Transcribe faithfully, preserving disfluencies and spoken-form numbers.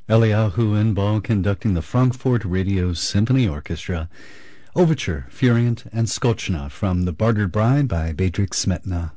Eliyahu Inbal conducting the Frankfurt Radio Symphony Orchestra. Overture, Furient, and Skotchna from The Bartered Bride by Bedřich Smetana.